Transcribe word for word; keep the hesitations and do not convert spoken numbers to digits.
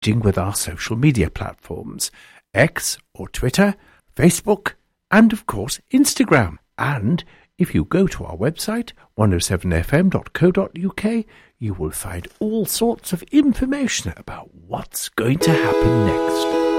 engaging with our social media platforms, X or Twitter, Facebook, and of course Instagram. And if you go to our website, one oh seven f m dot co dot u k, you will find all sorts of information about what's going to happen next.